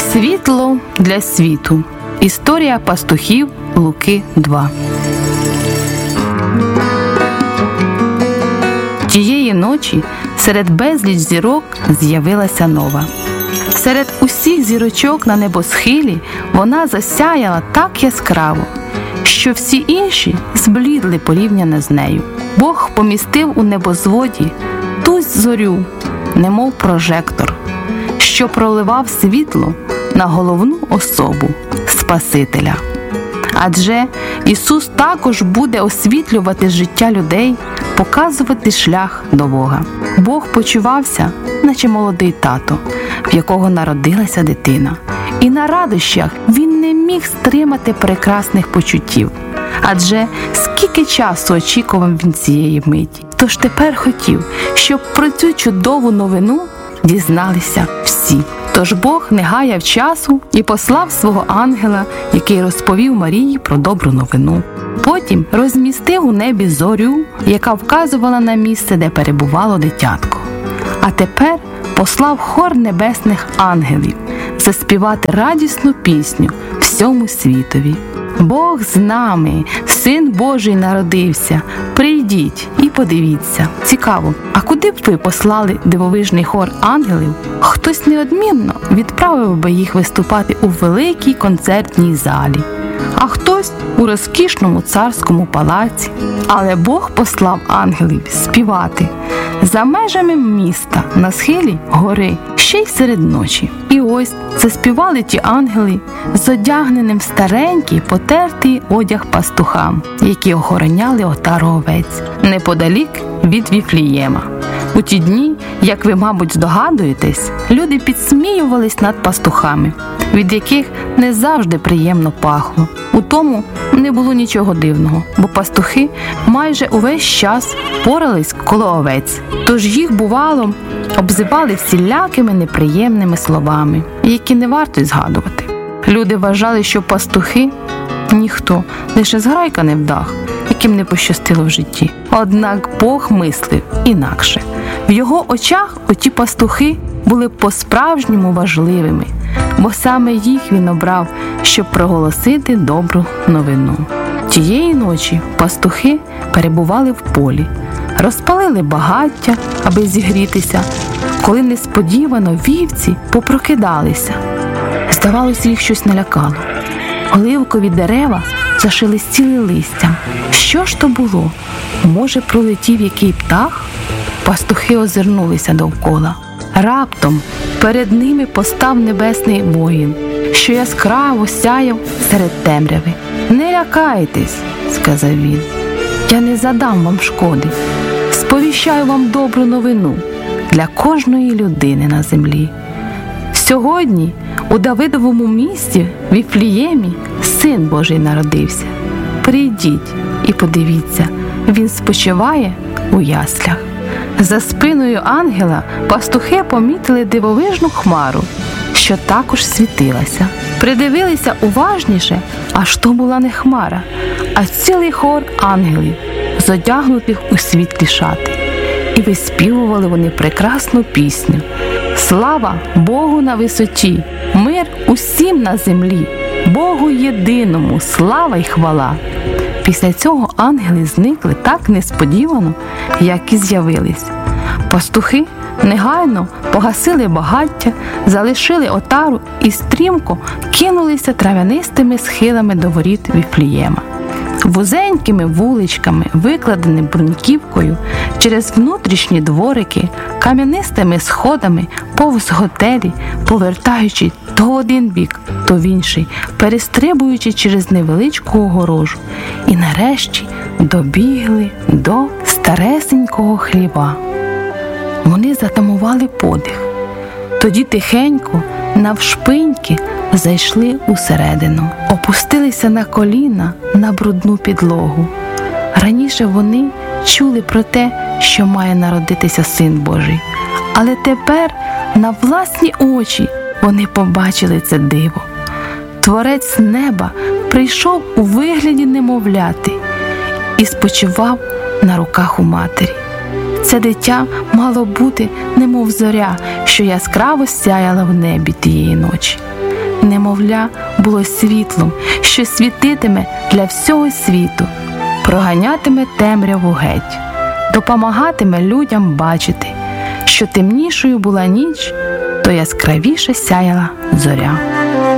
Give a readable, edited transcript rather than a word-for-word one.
Світло для світу. Історія пастухів Луки 2. Тієї ночі серед безліч зірок з'явилася нова. Серед усіх зірочок на небосхилі вона засяяла так яскраво, що всі інші зблідли порівняно з нею. Бог помістив у небозводі ту зорю, немов прожектор, що проливав світло на головну особу Спасителя. Адже Ісус також буде освітлювати життя людей, показувати шлях до Бога. Бог почувався, наче молодий тато, в якого народилася дитина. І на радощах він не міг стримати прекрасних почуттів. Адже скільки часу очікував він цієї миті. Тож тепер хотів, щоб про цю чудову новину дізналися всі. Тож Бог не гаяв часу і послав свого ангела, який розповів Марії про добру новину. Потім розмістив у небі зорю, яка вказувала на місце, де перебувало дитятко. А тепер послав хор небесних ангелів заспівати радісну пісню всьому світові. Бог з нами, Син Божий народився, прийдіть і подивіться. Цікаво, а куди б ви послали дивовижний хор ангелів? Хтось неодмінно відправив би їх виступати у великій концертній залі, а хтось у розкішному царському палаці. Але Бог послав ангелів співати за межами міста, на схилі гори, ще й серед ночі. І ось заспівали ті ангели з одягненим в старенький, потертий одяг пастухам, які охороняли отару овець, неподалік від Віфлієма. У ті дні, як ви, мабуть, здогадуєтесь, люди підсміювались над пастухами, від яких не завжди приємно пахло. У тому не було нічого дивного, бо пастухи майже увесь час порались коло овець. Тож їх, бувало, обзивали всілякими неприємними словами, які не варто й згадувати. Люди вважали, що пастухи – ніхто, лише зграйка невдах, яким не пощастило в житті. Однак Бог мислив інакше. В його очах оті пастухи були по-справжньому важливими, бо саме їх він обрав, щоб проголосити добру новину. Тієї ночі пастухи перебували в полі, розпалили багаття, аби зігрітися, коли несподівано вівці попрокидалися. Здавалося, їх щось налякало. Оливкові дерева зашелестіли листям. Що ж то було? Може, пролетів який птах? Пастухи озирнулися довкола. Раптом перед ними постав небесний воїн, що яскраво сяяв серед темряви. «Не лякайтесь», – сказав він, – «я не задам вам шкоди. Сповіщаю вам добру новину для кожної людини на землі. Сьогодні у Давидовому місті Віфліємі Син Божий народився. Прийдіть і подивіться, він спочиває у яслях». За спиною ангела пастухи помітили дивовижну хмару, що також світилася. Придивилися уважніше, аж то була не хмара, а цілий хор ангелів, зодягнутих у світлі шати. І виспівували вони прекрасну пісню: «Слава Богу на висоті, мир усім на землі, Богу єдиному, слава й хвала». Після цього ангели зникли так несподівано, як і з'явились. Пастухи негайно погасили багаття, залишили отару і стрімко кинулися трав'янистими схилами до воріт Віфлієма. Вузенькими вуличками, викладеними бруньківкою, через внутрішні дворики, кам'янистими сходами, повз готелі, повертаючи то в один бік, то в інший, перестрибуючи через невеличку огорожу. І нарешті добігли до старесенького хліва. Вони затамували подих. Тоді тихенько, навшпиньки, зайшли усередину, опустилися на коліна на брудну підлогу. Раніше вони чули про те, що має народитися Син Божий, але тепер на власні очі вони побачили це диво. Творець неба прийшов у вигляді немовляти і спочивав на руках у матері. Це дитя мало бути, немов зоря, що яскраво сяяла в небі тієї ночі. немовля було світлом, що світитиме для всього світу, проганятиме темряву геть, допомагатиме людям бачити, що темнішою була ніч, то яскравіше сяяла зоря.